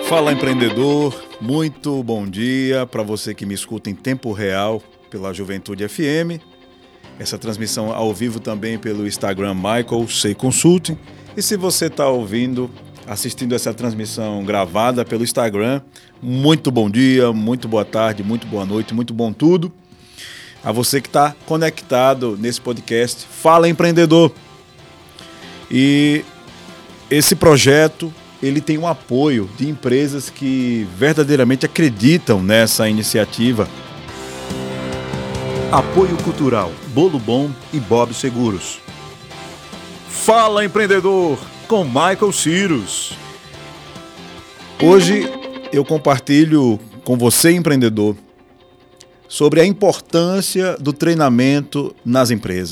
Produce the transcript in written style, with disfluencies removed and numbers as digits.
Fala, empreendedor, muito bom dia para você que me escuta em tempo real pela Juventude FM. Essa transmissão ao vivo também pelo Instagram Michael C Consulting. E se você está assistindo essa transmissão gravada pelo Instagram, muito bom dia, muito boa tarde, muito boa noite, muito bom tudo. A você que está conectado nesse podcast Fala, Empreendedor. E esse projeto, ele tem um apoio de empresas que verdadeiramente acreditam nessa iniciativa. Apoio Cultural, Bolo Bom e Bob Seguros. Fala, Empreendedor, com Michael Cyrus. Hoje eu compartilho com você, empreendedor, sobre a importância do treinamento nas empresas.